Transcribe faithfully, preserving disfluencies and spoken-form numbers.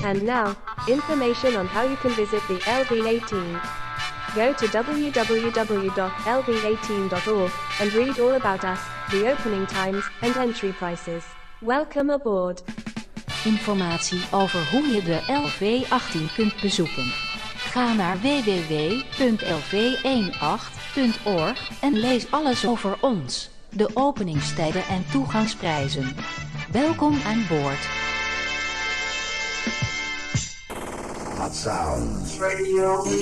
And now, information on how you can visit the L V eighteen. Go to w w w dot l v eighteen dot org and read all about us, the opening times, and entry prices. Welcome aboard. Informatie over hoe je de L V achttien kunt bezoeken. Ga naar w w w punt l v achttien punt org en lees alles over ons, de openingstijden en toegangsprijzen. Welkom aan boord. Hot Sounds Radio.